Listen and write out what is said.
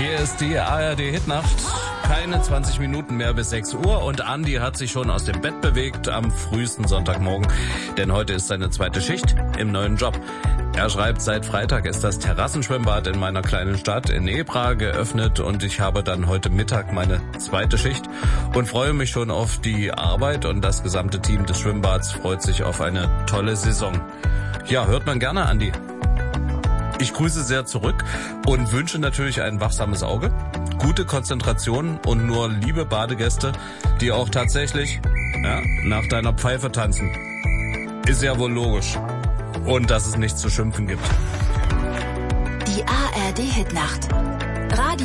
Hier ist die ARD-Hitnacht. Keine 20 Minuten mehr bis 6 Uhr und Andi hat sich schon aus dem Bett bewegt am frühesten Sonntagmorgen, denn heute ist seine zweite Schicht im neuen Job. Er schreibt, seit Freitag ist das Terrassenschwimmbad in meiner kleinen Stadt in Ebra geöffnet und ich habe dann heute Mittag meine zweite Schicht und freue mich schon auf die Arbeit und das gesamte Team des Schwimmbads freut sich auf eine tolle Saison. Ja, hört man gerne, Andi. Ich grüße sehr zurück und wünsche natürlich ein wachsames Auge, gute Konzentration und nur liebe Badegäste, die auch tatsächlich nach deiner Pfeife tanzen. Ist ja wohl logisch. Und dass es nichts zu schimpfen gibt. Die ARD-Hitnacht. Radio